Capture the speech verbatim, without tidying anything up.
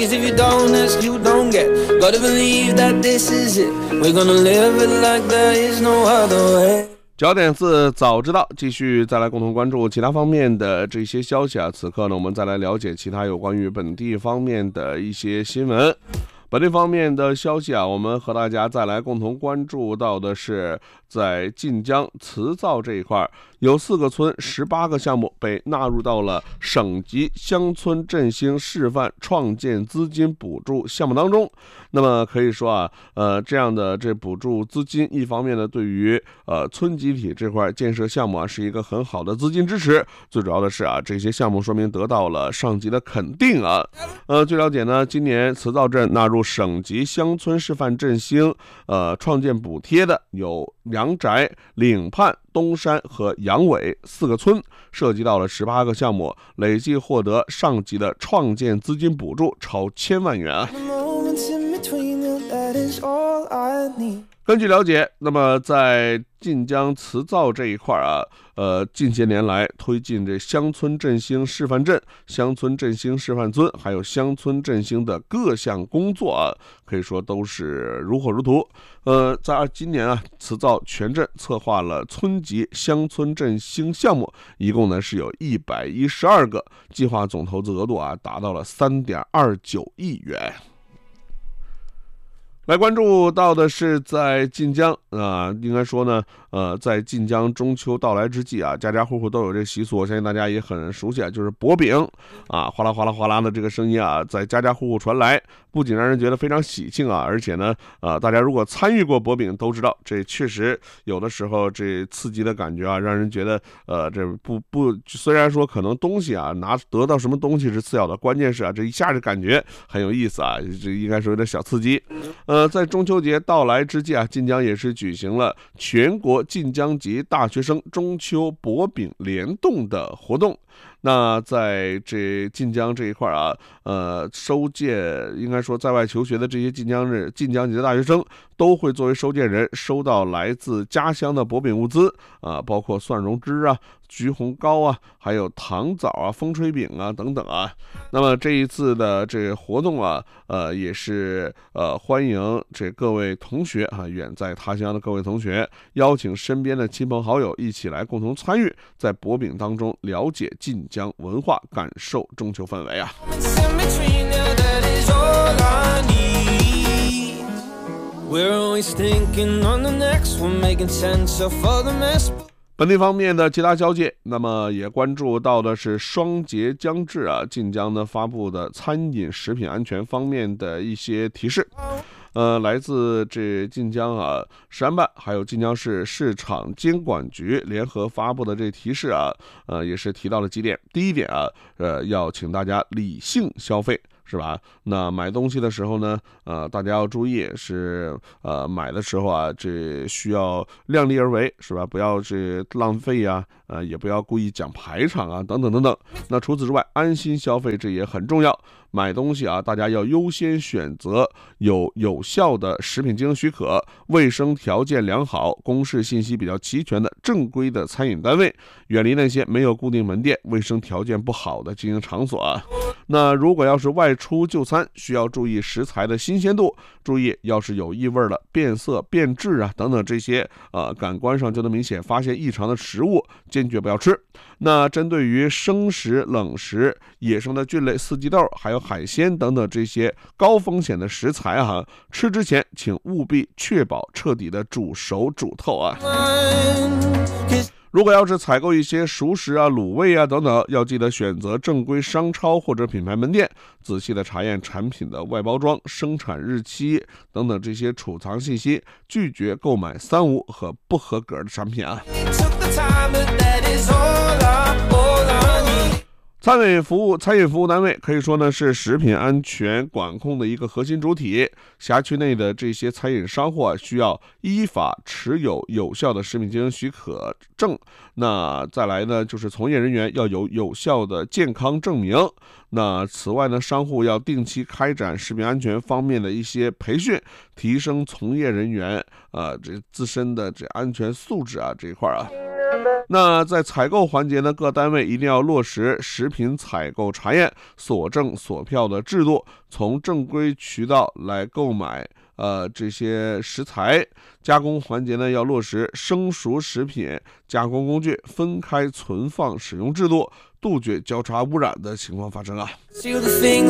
Cause if you don't ask, you don't get. Gotta believe that this is it. We're gonna live it like there is no other way。 焦点四早知道，继续再来共同关注其他方面的这些消息啊。此刻呢，我们再来了解其他有关于本地方面的一些新闻。本地方面的消息啊，我们和大家再来共同关注到的是，在晋江磁造这一块，有四个村十八个项目被纳入到了省级乡村振兴示范创建资金补助项目当中。那么可以说啊，呃，这样的这补助资金，一方面呢，对于呃村集体这块建设项目啊，是一个很好的资金支持。最主要的是啊，这些项目说明得到了上级的肯定啊。呃，据了解呢，今年磁造镇纳入省级乡村示范振兴呃创建补贴的有梁宅、岭畔、东山和杨尾四个村，涉及到了十八个项目，累计获得上级的创建资金补助超千万元啊。根据了解，那么在晋江磁造这一块啊，呃，近些年来推进这乡村振兴示范镇、乡村振兴示范村，还有乡村振兴的各项工作啊，可以说都是如火如荼。呃，在今年啊，磁造全镇策划了村级乡村振兴项目，一共呢是有一百一十二个，计划总投资额度啊达到了三点二九亿元。来关注到的是在晋江啊、呃，应该说呢，呃，在晋江中秋到来之际啊，家家户户都有这个习俗，我相信大家也很熟悉啊，就是薄饼啊，哗啦哗啦哗啦的这个声音啊，在家家户户传来，不仅让人觉得非常喜庆啊，而且呢，呃，大家如果参与过薄饼都知道，这确实有的时候这刺激的感觉啊，让人觉得呃，这不不，虽然说可能东西啊拿得到什么东西是次要的，关键是啊，这一下就感觉很有意思啊，这应该说有点小刺激。呃，在中秋节到来之际啊，晋江也是举行了全国晋江籍大学生中秋薄饼联动的活动。那在这晋江这一块啊，呃，收件应该说在外求学的这些晋江人、晋江籍的大学生，都会作为收件人收到来自家乡的薄饼物资啊，包括蒜蓉汁啊、橘红糕啊，还有糖枣啊、风吹饼啊等等啊。那么这一次的这个活动啊，呃，也是呃欢迎这各位同学啊，远在他乡的各位同学，邀请身边的亲朋好友一起来共同参与，在薄饼当中了解晋江文化，感受中秋氛围啊。本地方面的其他消息，那么也关注到的是双节将至啊，晋江呢发布的餐饮食品安全方面的一些提示。呃，来自这晋江啊市安办还有晋江市市场监管局联合发布的这提示啊，呃，也是提到了几点。第一点啊，呃，要请大家理性消费，是吧？那买东西的时候呢，呃，大家要注意是呃买的时候啊，这需要量力而为，是吧？不要这浪费呀、啊，呃，也不要故意讲排场啊，等等等等。那除此之外，安心消费这也很重要。买东西啊，大家要优先选择有有效的食品经营许可、卫生条件良好、公示信息比较齐全的正规的餐饮单位，远离那些没有固定门店、卫生条件不好的经营场所啊。那如果要是外出就餐，需要注意食材的新鲜度，注意要是有异味的、变色、变质啊等等这些呃感官上就能明显发现异常的食物，坚决不要吃。那针对于生食、冷食、野生的菌类、四季豆，还有海鲜等等这些高风险的食材啊，吃之前请务必确保彻底的煮熟煮透啊。如果要是采购一些熟食啊、卤味啊等等，要记得选择正规商超或者品牌门店，仔细的查验产品的外包装、生产日期等等这些储藏信息，拒绝购买三无和不合格的产品啊。餐饮服务餐饮服务单位可以说呢是食品安全管控的一个核心主体，辖区内的这些餐饮商户啊，需要依法持有有效的食品经营许可证。那再来呢，就是从业人员要有有效的健康证明。那此外呢，商户要定期开展食品安全方面的一些培训，提升从业人员呃这自身的这安全素质啊这一块啊。 那在采购环节呢，各单位一定要落实食品采购查验、锁证锁票的制度，从正规渠道来购买呃这些食材。加工环节呢，要落实生熟食品加工工具分开存放使用制度，杜绝交叉污染的情况发生啊。